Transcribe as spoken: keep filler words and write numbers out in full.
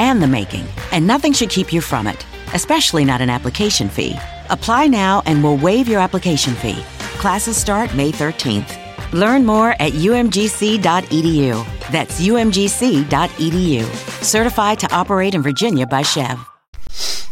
and the making, and nothing should keep you from it, especially not an application fee. Apply now and we'll waive your application fee. Classes start May thirteenth. Learn more at u m g c dot e d u. That's u m g c dot e d u. Certified to operate in Virginia by Chev.